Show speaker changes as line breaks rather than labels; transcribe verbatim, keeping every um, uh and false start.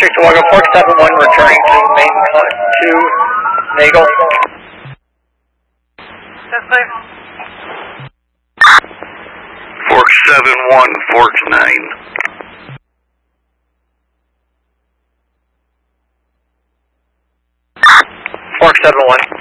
Cheektowaga, Fork seven one, returning to main cut to Nagel.
Yes, please.
Fork seven one, Fork nine.
Fork seven one.